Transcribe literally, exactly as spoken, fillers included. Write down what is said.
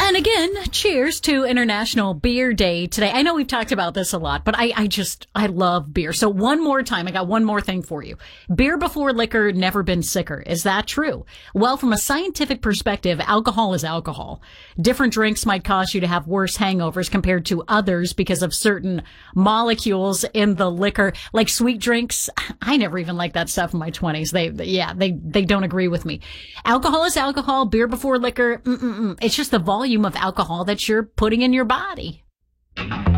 And again, cheers to International Beer Day today. I know we've talked about this a lot, but I, I just, I love beer. So one more time, I got one more thing for you. Beer before liquor, never been sicker. Is that true? Well, from a scientific perspective, alcohol is alcohol. Different drinks might cause you to have worse hangovers compared to others because of certain molecules in the liquor, like sweet drinks. I never even liked that stuff in my twenties. They, yeah, they, they don't agree with me. Alcohol is alcohol. Beer before liquor, mm-mm-mm. It's just the volume of alcohol that you're putting in your body.